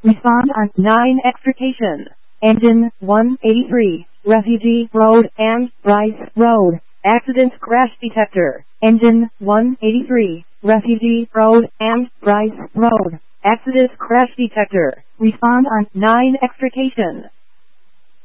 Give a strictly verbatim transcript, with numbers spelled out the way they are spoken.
Respond on nine extrication. Engine one eighty-three, Refugee Road and Bryce Road. Accident crash detector. Engine one eighty-three, Refugee Road and Bryce Road. Accident crash detector. Respond on nine extrication.